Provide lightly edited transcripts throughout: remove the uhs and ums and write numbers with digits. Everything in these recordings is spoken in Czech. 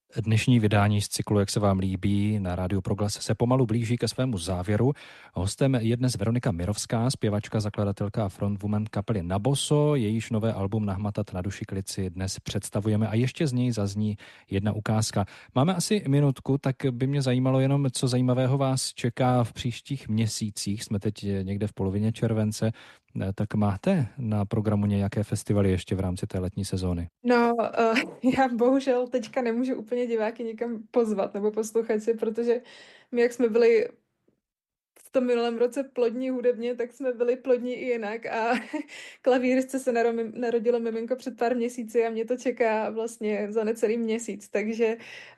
Dnešní vydání z cyklu Jak se vám líbí na Rádiu Proglas se pomalu blíží ke svému závěru. Hostem je dnes Veronika Mirovská, zpěvačka, zakladatelka a frontwoman kapely Naboso. Jejíž nové album Nahmatat na duši klid si dnes představujeme a ještě z něj zazní jedna ukázka. Máme asi minutku, tak by mě zajímalo jenom, co zajímavého vás čeká v příštích měsících. Jsme teď někde v polovině července. Tak máte na programu nějaké festivaly ještě v rámci té letní sezóny? No, já bohužel teďka nemůžu úplně diváky nikam pozvat nebo posluchače, protože my, jak jsme byli v tom minulém roce plodní hudebně, tak jsme byli plodní i jinak a klavíristce se narodilo miminko před pár měsíci a mě to čeká vlastně za necelý měsíc, takže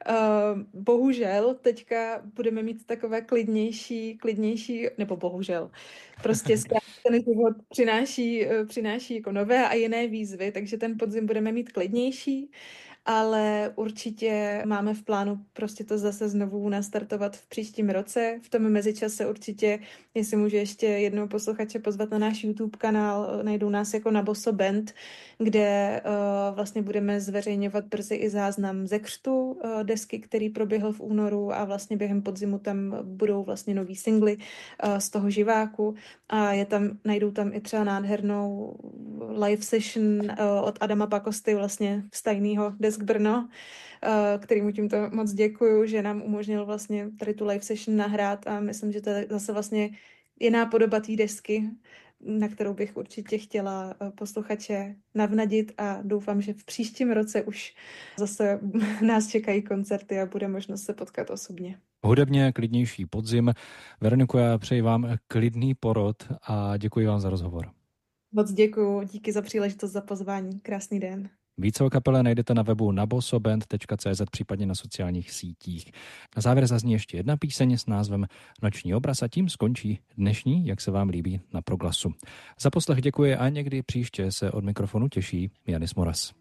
bohužel teďka budeme mít takové klidnější, nebo bohužel, prostě ten život přináší jako nové a jiné výzvy, takže ten podzim budeme mít klidnější, ale určitě máme v plánu prostě to zase znovu nastartovat v příštím roce. V tom mezičase určitě, jestli můžu ještě jednou posluchače pozvat na náš YouTube kanál, najdou nás jako Naboso Band, kde vlastně budeme zveřejňovat brzy i záznam ze křtu desky, který proběhl v únoru a vlastně během podzimu tam budou vlastně nový singly z toho živáku a najdou tam i třeba nádhernou live session od Adama Pakosty, vlastně z tajného Desk Brno, kterýmu tímto moc děkuju, že nám umožnil vlastně tady tu live session nahrát a myslím, že to je zase vlastně jiná podoba té desky, na kterou bych určitě chtěla posluchače navnadit a doufám, že v příštím roce už zase nás čekají koncerty a bude možnost se potkat osobně. Hudebně klidnější podzim. Veroniko, já přeji vám klidný porod a děkuji vám za rozhovor. Moc děkuju, díky za příležitost, za pozvání. Krásný den. Více o kapele najdete na webu nabosoband.cz, případně na sociálních sítích. Na závěr zazní ještě jedna píseň s názvem Noční obraz a tím skončí dnešní Jak se vám líbí na Proglasu. Za poslech děkuji a někdy příště se od mikrofonu těší Janis Moras.